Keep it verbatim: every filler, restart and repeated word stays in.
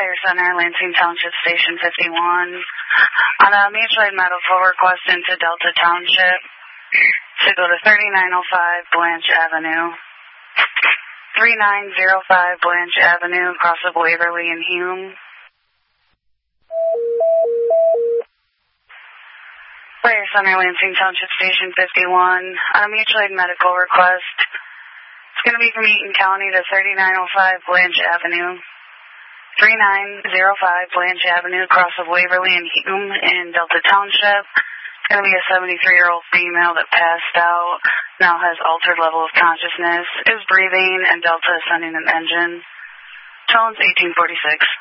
Fire Center, Lansing Township Station fifty-one. On a mutual aid medical request into Delta Township to go to thirty-nine oh five Blanche Avenue. thirty-nine oh five Blanche Avenue, across of Waverly and Hume. Fire Center, Lansing Township Station fifty-one. On a mutual aid medical request. It's going to be from Eaton County to thirty-nine oh five Blanche Avenue. thirty-nine oh five Blanche Avenue, across of Waverly and Hume in Delta Township. It's going to be a seventy-three-year-old female that passed out, now has altered level of consciousness, is breathing, and Delta is sending an engine. Tones eighteen forty-six.